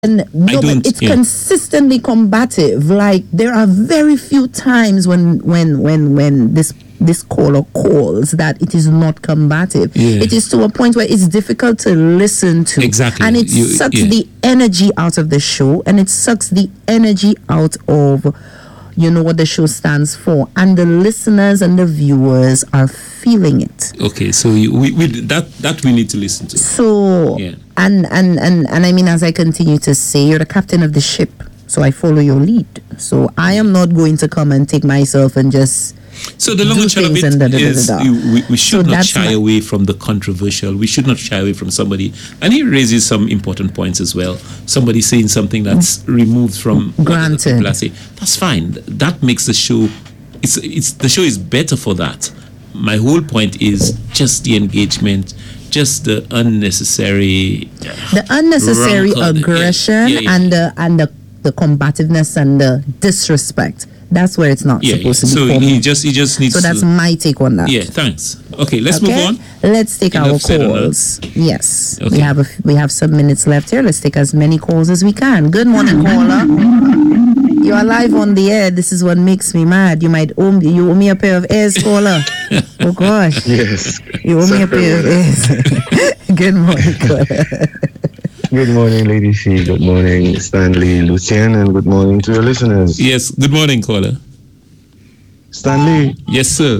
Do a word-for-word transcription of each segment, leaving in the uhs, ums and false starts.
And no, I don't, but it's yeah. consistently combative. Like there are very few times when when when when this this caller calls that it is not combative. Yeah. It is to a point where it's difficult to listen to. Exactly. And it You- sucks yeah. the energy out of the show, and it sucks the energy out of, you know, what the show stands for. And the listeners and the viewers are feeling it. Okay, so you, we, we that that we need to listen to. So Yeah. and, and and and I mean, as I continue to say, you're the captain of the ship, so I follow your lead. So I am not going to come and take myself and just So the long do and short of things it and da, da, da, is da, da. you- we, we should So not that's shy my- away from the controversial. We should not shy away from somebody. And he raises some important points as well. Somebody saying something that's removed from what other Granted. people are saying. That's fine. That makes the show. It's it's the show is better for that. My whole point is just the engagement, just the unnecessary. the unnecessary Wrong- aggression yeah, yeah, yeah. and the and the, the combativeness and the disrespect. That's where it's not Yeah, yeah. supposed to So be. for he me. just he just needs So that's to. my take on that. Yeah, thanks. Okay, let's Okay? move on. Let's take Enough our said on that. calls. Yes, Okay. we have a, f- we have some minutes left here. Let's take as many calls as we can. Good morning, caller. You are live on the air. This is what makes me mad. You might owe me, you owe me a pair of ears, caller. Oh gosh, Yes. you owe me a pair of ears. Good morning, caller. Good morning, Lady C. Good morning, Stanley, Lucien, and good morning to your listeners. Yes. Good morning, caller. Stanley, Yes, sir.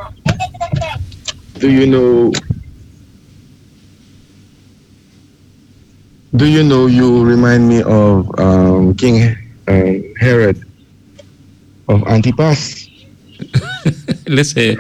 do you know? Do you know you remind me of um, King um, Herod of Antipas? Let's hear.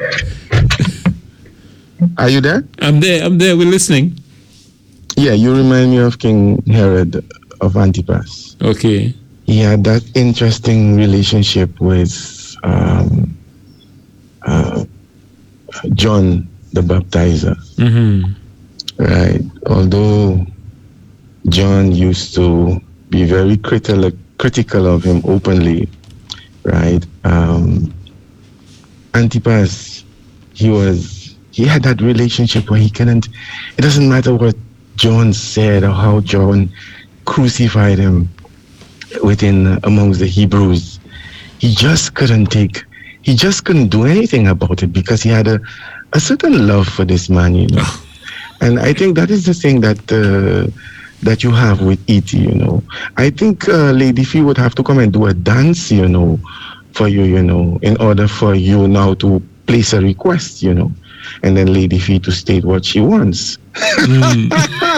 Are you there? I'm there. I'm there. We're listening. Yeah, you remind me of King Herod of Antipas. Okay. He had that interesting relationship with um, uh, John the Baptizer, Mm-hmm. right? Although John used to be very critical critical of him openly, right? Um, Antipas, he was he had that relationship where he couldn't. It doesn't matter what John said or how John crucified him within uh, amongst the Hebrews. He just couldn't take. He just couldn't do anything about it because he had a, a certain love for this man, you know. And I think that is the thing that uh, that you have with E T, you know. I think uh, Lady Fee would have to come and do a dance, you know, for you, you know, in order for you now to place a request, you know, and then Lady Fee to state what she wants. Mm.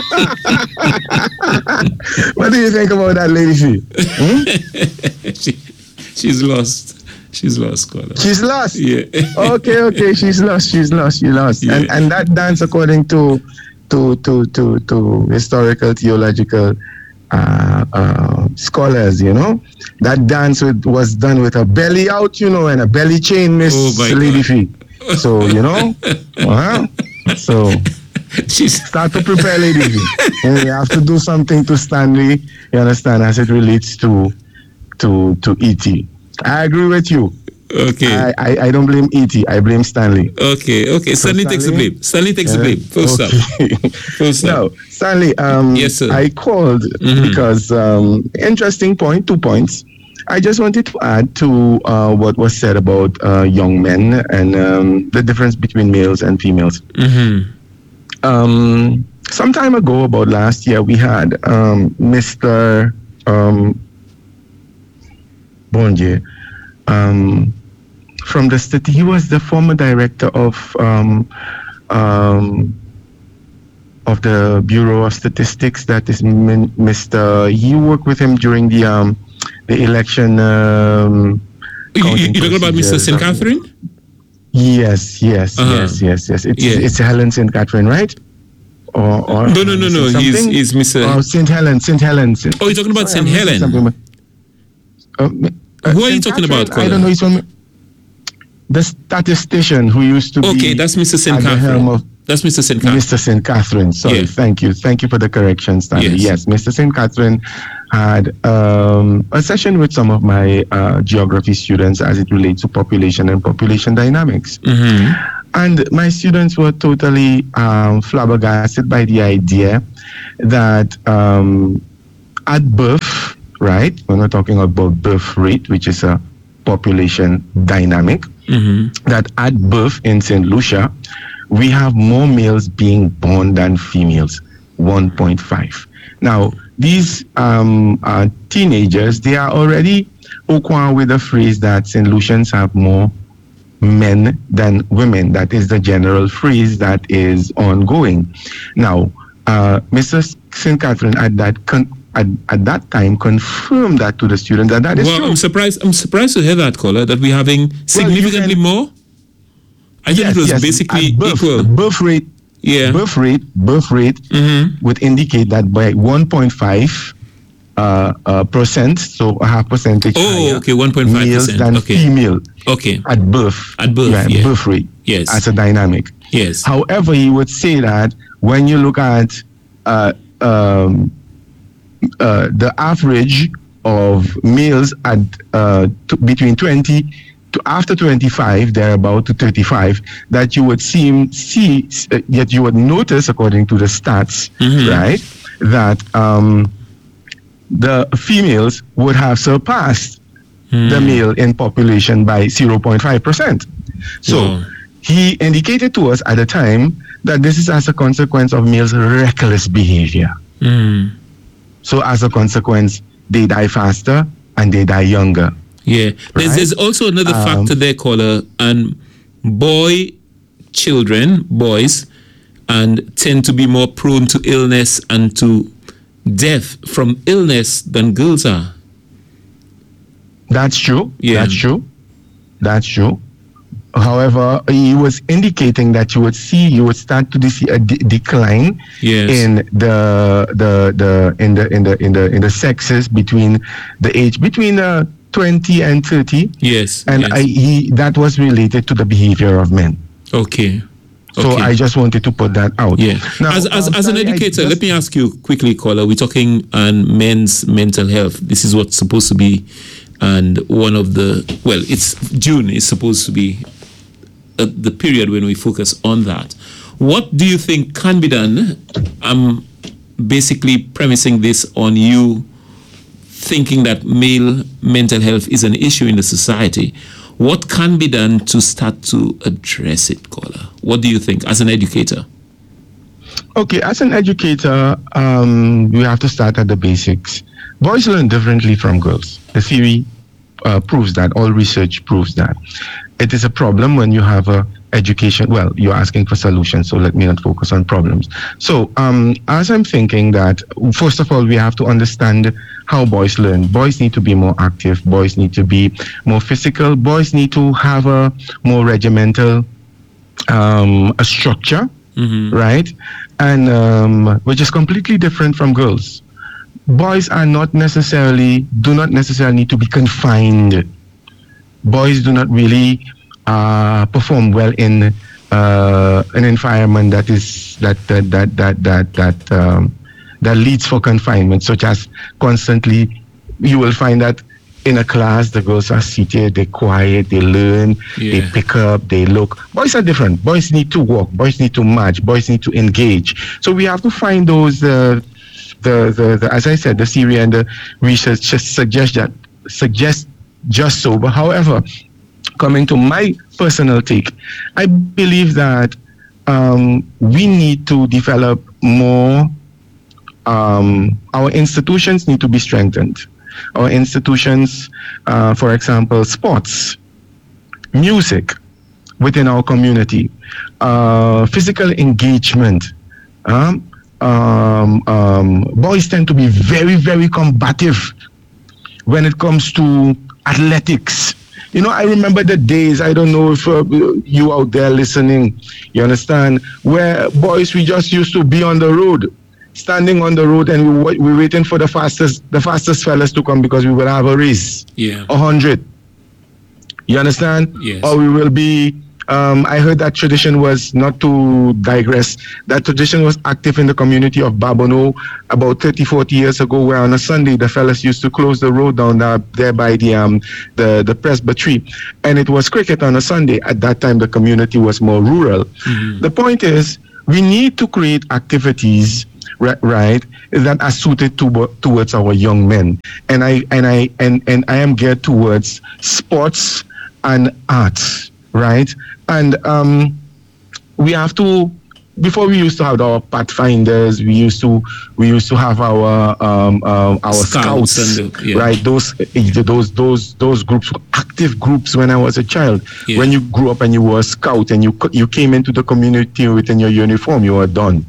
What do you think about that, Lady Fee? Hmm? she, she's lost. She's lost, caller. She's lost. Yeah. Okay, okay, she's lost, she's lost, she lost. Yeah. And and that dance, according to to to to, to historical theological uh, uh, scholars, you know, that dance with, was done with a belly out, you know, and a belly chain, Miss Oh, my Lady God. Fee. So you know, uh-huh. So She's start to prepare, Lady Fee. And you have to do something to Stanley. You understand, as it relates to to to E T. I agree with you. okay. I, I, I don't blame E T. I blame Stanley. Okay. Okay. So Stanley takes the Stanley? blame. Stanley takes the blame. Full stop. Okay. Full stop. Now, Stanley, um, Yes, sir. I called Mhm. because um, interesting point, two points. I just wanted to add to uh, what was said about uh, young men and um, the difference between males and females. Mm-hmm. Um, some time ago, about last year, we had um, Mister Um, Bonje um, from the state. He was the former director of um, um, of the Bureau of Statistics. That is min- Mister You worked with him during the um, the election. Um, You, you, counting you're talking about Mister procedures. Saint Catherine? Yes, yes, Uh-huh. yes, yes, yes. It's Yeah. it's Helen Saint Catherine, right? Or, or No, no, no, no. He's something? he's Mister Oh, Saint Helen, Saint Helen. Saint- Oh, you're talking about Sorry, Saint I'm missing Helen. something, but- Uh, uh, Who are you Saint talking about, Catherine, I caller? don't know. He's from the statistician who used to be Okay, that's Mister Saint at the helm Catherine. of That's Mister Saint Catherine. Mister Saint Catherine. Sorry, Yeah. thank you. Thank you for the correction, Stanley. Yes. Yes, Mister Saint Catherine had um, a session with some of my uh, geography students as it relates to population and population dynamics. Mm-hmm. And my students were totally um, flabbergasted by the idea that um, at birth, right? When we're talking about birth rate, which is a population dynamic, Mm-hmm. that at birth in Saint Lucia, we have more males being born than females, one point five. Now, these um, uh, teenagers, they are already okay with the phrase that Saint Lucians have more men than women. That is the general phrase that is ongoing. Now, uh, Mister Saint Catherine at that con- at, at that time confirmed that to the students, that that is well, true. I'm surprised. I'm surprised to hear that, caller, that we're having significantly can- more. I Yes, think it was yes, basically at birth, equal. the birth rate, Yeah. birth rate, birth rate Mm-hmm. would indicate that by one point five uh, uh, percent, so a half percentage Oh, higher, okay, one point five males percent. than Okay. female Okay. at birth. At birth, yeah, yeah. birth rate Yes. as a dynamic. Yes. However, he would say that when you look at uh, um, uh, the average of males at uh, t- between twenty to after twenty-five, they're about to thirty-five, that you would seem see uh, that you would notice, according to the stats, Mhm. right, that um, the females would have surpassed the Hmm. male in population by zero point five percent. So Wow. he indicated to us at the time that this is as a consequence of males' reckless behavior. Mm. So as a consequence, they die faster and they die younger. Yeah. There's, Right? there's also another Um, factor there, caller, and boy children, boys, and tend to be more prone to illness and to death from illness than girls are. That's true. Yeah. That's true. That's true. However, he was indicating that you would see, you would start to see a de- decline Yes. in the the the in the in the in the in the sexes between the age between uh, twenty and thirty, Yes. and yes. I, he that was related to the behavior of men. Okay. So Okay. I just wanted to put that out. Yeah. Now, as as, um, as an sorry, I educator, just- let me ask you quickly, caller. We're talking on men's mental health. This is what's supposed to be, and one of the well, it's June is supposed to be uh, the period when we focus on that. What do you think can be done? I'm basically premising this on you thinking that male mental health is an issue in the society. What can be done to start to address it, caller? What do you think as an educator? Okay, as an educator, um, we have to start at the basics. Boys learn differently from girls. The theory uh, proves that. All research proves that. It is a problem when you have a education. Well, you're asking for solutions, so let me not focus on problems. So, um, as I'm thinking that, first of all, we have to understand how boys learn. Boys need to be more active. Boys need to be more physical. Boys need to have a more regimental um, a structure. Mm-hmm. Right? And um, which is completely different from girls. Boys are not necessarily, do not necessarily need to be confined. Boys do not really uh, perform well in uh, an environment that is that that that that that that, um, that leads for confinement, such as constantly. You will find that in a class, the girls are seated, they're quiet, they learn, they Yeah. pick up, they look. Boys are different. Boys need to walk. Boys need to march. Boys need to engage. So we have to find those. Uh, the, the the as I said, the theory and the research just suggest that suggest just so. But however, coming to my personal take, I believe that um, we need to develop more. Um, our institutions need to be strengthened. Our institutions, uh, for example, sports, music within our community, uh, physical engagement. Um, um, um, boys tend to be very, very combative when it comes to athletics. You know, I remember the days, I don't know if uh, you out there listening, you understand, where boys, we just used to be on the road, standing on the road, and we wa- we're waiting for the fastest the fastest fellas to come because we will have a race, Yeah. a hundred. You understand? Yes. Or we will be. Um, I heard that tradition was, not to digress, that tradition was active in the community of Babono about thirty, forty years ago, where on a Sunday the fellas used to close the road down there, there by the um the the presbytery, and it was cricket on a Sunday. At that time, the community was more rural. Mm-hmm. The point is, we need to create activities right, right, that are suited to, towards our young men. And I and I and, and I am geared towards sports and arts, right? And um, we have to. Before we used to have our pathfinders, we used to we used to have our um, uh, our scouts, scouts and the, yeah. right? Those those those those groups, active groups. When I was a child, yeah. when you grew up and you were a scout and you you came into the community within your uniform, you were done.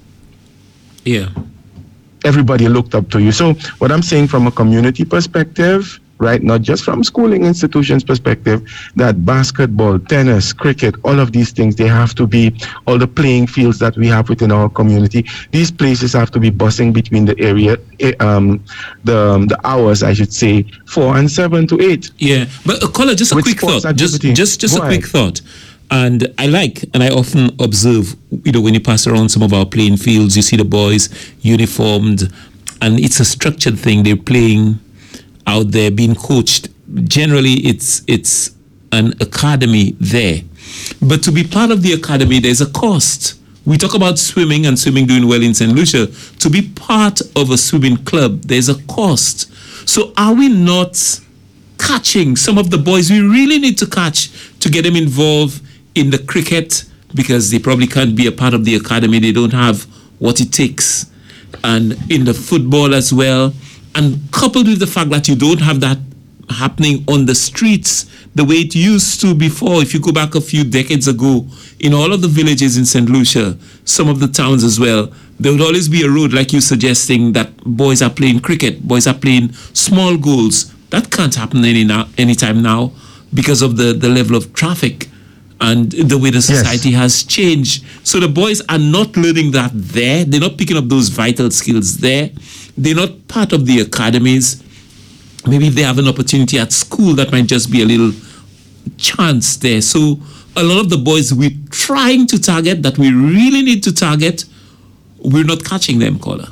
Yeah. Everybody looked up to you. So what I'm saying from a community perspective, right, not just from schooling institutions perspective, that basketball, tennis, cricket, all of these things, they have to be, all the playing fields that we have within our community, these places have to be bussing between the area, um, the um, the hours, I should say, four and seven to eight. Yeah, but uh, Kola, just a quick thought, just just just a quick thought. And I like, and I often observe, you know, when you pass around some of our playing fields, you see the boys uniformed, and it's a structured thing. They're playing out there, being coached. Generally, it's it's an academy there. But to be part of the academy, there's a cost. We talk about swimming and swimming doing well in Saint Lucia. To be part of a swimming club, there's a cost. So are we not catching some of the boys we really need to catch to get them involved in the cricket, because they probably can't be a part of the academy, they don't have what it takes, and in the football as well, and coupled with the fact that you don't have that happening on the streets the way it used to before. If you go back a few decades ago, in all of the villages in Saint Lucia, some of the towns as well, there would always be a road, like you suggesting, that boys are playing cricket, boys are playing small goals. That can't happen any now, anytime now, because of the, the level of traffic and the way the society yes. has changed. So the boys are not learning that there. They're not picking up those vital skills there. They're not part of the academies. Maybe if they have an opportunity at school, that might just be a little chance there. So a lot of the boys we're trying to target, that we really need to target, we're not catching them, Kola.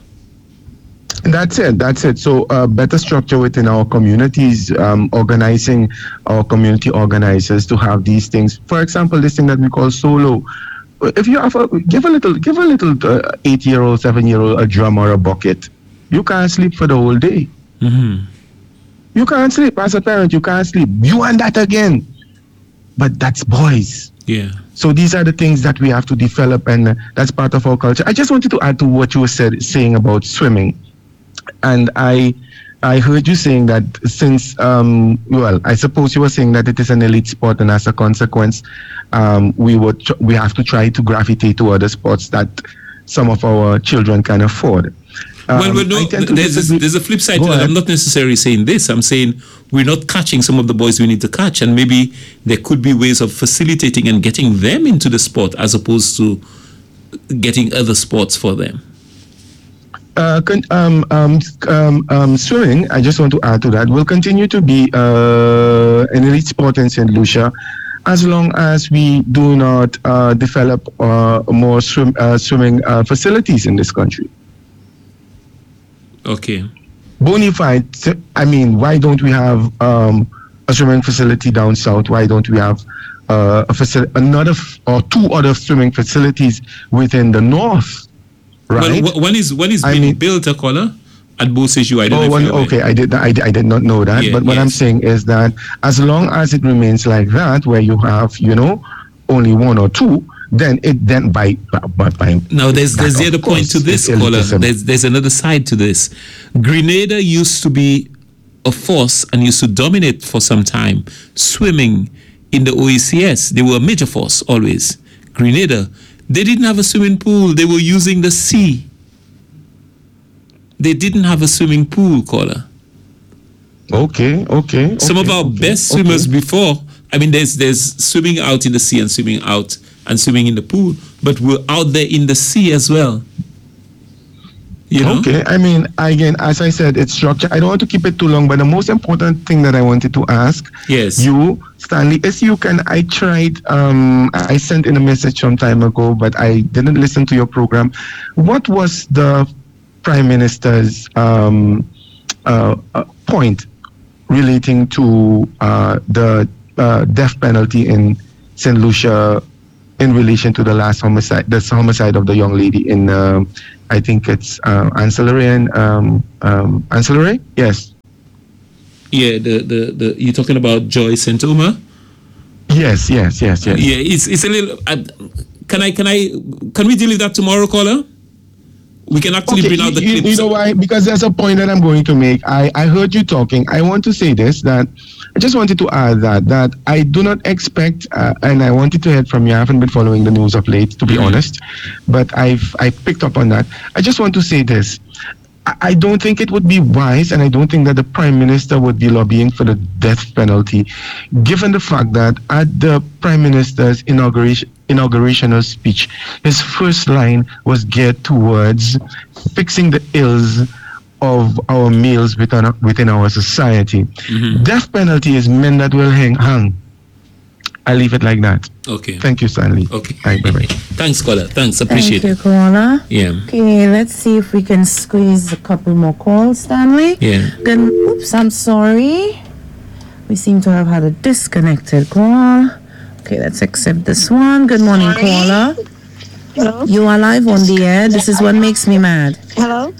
That's it. That's it. So uh, better structure within our communities, um, organizing our community organizers to have these things. For example, this thing that we call solo. If you have a, give a little, give a little uh, eight-year-old, seven-year-old a drum or a bucket, you can't sleep for the whole day. Mm-hmm. You can't sleep. As a parent, you can't sleep. You want that again. But that's boys. Yeah. So these are the things that we have to develop, and uh, that's part of our culture. I just wanted to add to what you were said, saying about swimming. And I I heard you saying that since, um, well, I suppose you were saying that it is an elite sport, and as a consequence, um, we would tr- we have to try to gravitate to other sports that some of our children can afford. Um, well, well, no, there's a, there's a flip side to that. I'm not necessarily saying this. I'm saying we're not catching some of the boys we need to catch, and maybe there could be ways of facilitating and getting them into the sport as opposed to getting other sports for them. Uh, con- um, um, um, um, swimming, I just want to add to that, will continue to be uh, an elite sport in Saint Lucia as long as we do not uh, develop uh, more swim, uh, swimming uh, facilities in this country. Okay. Bonafide, I mean, why don't we have um, a swimming facility down south? Why don't we have uh, a facility, another f- or two other swimming facilities within the north? Right. Well, one is one is being mean, built, a Kola, at Beausejour. I don't oh, know one, if okay, I did, I did I did not know that. Yeah, but what yes. I'm saying is that as long as it remains like that, where you have, you know, only one or two, then it then by by, by now there's there's the other point to this, Kola. There's there's another side to this. Grenada used to be a force and used to dominate for some time. Swimming in the O E C S, they were a major force always. Grenada. They didn't have a swimming pool. They were using the sea. They didn't have a swimming pool, Kola. Okay, okay. Some okay, of our okay, best swimmers okay. before, I mean, there's there's swimming out in the sea and swimming out and swimming in the pool, but we're out there in the sea as well. You know? Okay, I mean, again, as I said, it's structure. I don't want to keep it too long, but the most important thing that I wanted to ask yes. you, Stanley, is you can, I tried, um, I sent in a message some time ago, but I didn't listen to your program. What was the Prime Minister's um, uh, uh, point relating to uh, the uh, death penalty in Saint Lucia in relation to the last homicide, the homicide of the young lady in, um, I think it's uh, Ancillary and um, um, Ancillary. Yes. Yeah, the, the, the you're talking about Joy Santoma? Yes, yes, yes, yes. Yeah, it's it's a little. Uh, can I can I can we deal with that tomorrow, caller? We can actually Okay, bring out the you, clips. you know why? Because there's a point that I'm going to make. I, I heard you talking. I want to say this, that I just wanted to add that that I do not expect, uh, and I wanted to hear from you. I haven't been following the news of late, to be Mm-hmm. honest, but I've I picked up on that. I just want to say this. I, I don't think it would be wise, and I don't think that the Prime Minister would be lobbying for the death penalty, given the fact that at the Prime Minister's inauguration inaugurational speech, his first line was geared towards fixing the ills of our males within, within our society. Mm-hmm. Death penalty is men that will hang. hang. I'll leave it like that. Okay. Thank you, Stanley. Okay. Bye, bye. Thanks, caller. Thanks. Appreciate Thank it. you, caller. Yeah. Okay, let's see if we can squeeze a couple more calls, Stanley. Yeah. Good. Oops, I'm sorry. We seem to have had a disconnected call. Okay, let's accept this one. Good morning, caller. Hello? You are live on the air. This is what makes me mad. Hello?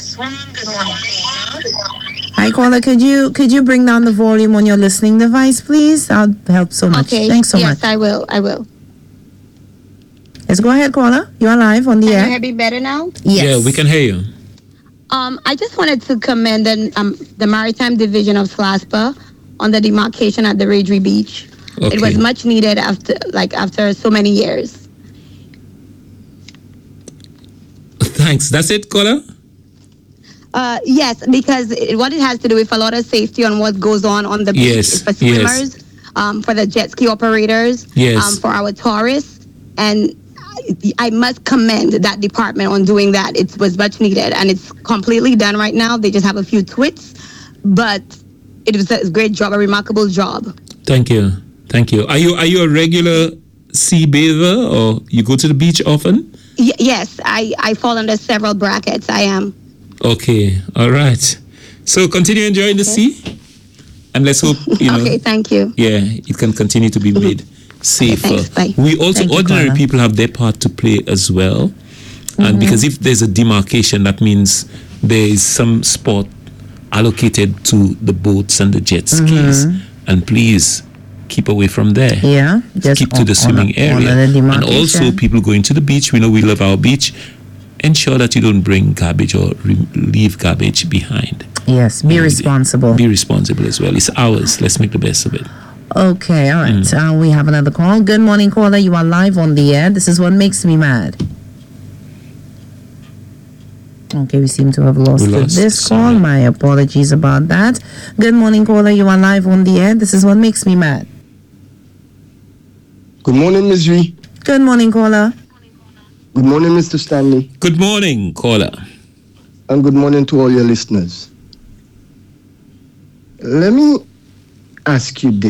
Hi, caller. Could you could you bring down the volume on your listening device, please? That'll help so much. Okay. Thanks so yes, much. I will. I will. Let's go ahead, caller. You are live on the Can you air. hear me better now? Yes. Yeah, we can hear you. Um, I just wanted to commend the, um, the Maritime Division of SLASPA on the demarcation at the Radri Beach. Okay. It was much needed after, like, after so many years. Thanks. That's it, caller? Uh, yes, because it, what it has to do with a lot of safety on what goes on on the beach Yes, for yes. swimmers, um, for the jet ski operators, Yes. um, for our tourists, and I, I must commend that department on doing that. It was much needed, and it's completely done right now. They just have a few tweaks, but it was a great job, a remarkable job. Thank you. Thank you. Are you are you a regular sea bather, or you go to the beach often? Y- yes, I, I fall under several brackets. I am. Okay. All right. So continue enjoying the sea, and let's hope you know. Okay, thank you. Yeah, it can continue to be made safer. thanks, bye. We also, Thank you, ordinary caller. people have their part to play as well. And because if there's a demarcation, that means there is some spot allocated to the boats and the jet skis. And please keep away from there. Yeah. Just keep to on- the swimming on a- on area. a And demarcation. also, people going to the beach, we know we love our beach. Ensure that you don't bring garbage or re- leave garbage behind. Yes, be responsible. Be responsible as well. It's ours. Let's make the best of it. Okay, all right. Mm. Uh, we have another call. Good morning, caller. You are live on the air. This is what makes me mad. Okay, we seem to have lost, We lost, this call. sorry. My apologies about that. Good morning, caller. You are live on the air. This is what makes me mad. Good morning, Miz V. Good morning, caller. Good morning, Mister Stanley. Good morning, caller. And good morning to all your listeners. Let me ask you this.